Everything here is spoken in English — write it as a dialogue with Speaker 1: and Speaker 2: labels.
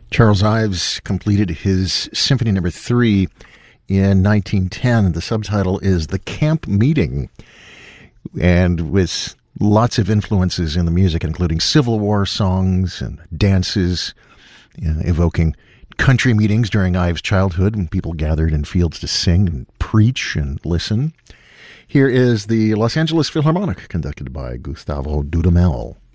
Speaker 1: Charles Ives completed his Symphony No. 3 in 1910. The subtitle is The Camp Meeting, and with lots of influences in the music, including Civil War songs and dances, evoking country meetings during Ives' childhood when people gathered in fields to sing and preach and listen. Here is the Los Angeles Philharmonic, conducted by Gustavo Dudamel.